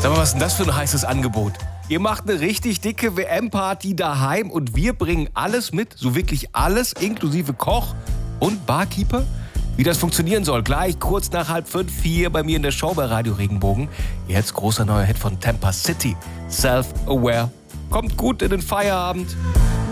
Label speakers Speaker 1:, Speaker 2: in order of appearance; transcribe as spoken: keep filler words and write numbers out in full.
Speaker 1: Sag mal, was ist denn das für ein heißes Angebot? Ihr macht eine richtig dicke W M-Party daheim und wir bringen alles mit, so wirklich alles, inklusive Koch und Barkeeper? Wie das funktionieren soll, gleich kurz nach halb fünf hier bei mir in der Show bei Radio Regenbogen. Jetzt großer neuer Hit von Tampa City, Self-Aware. Kommt gut in den Feierabend.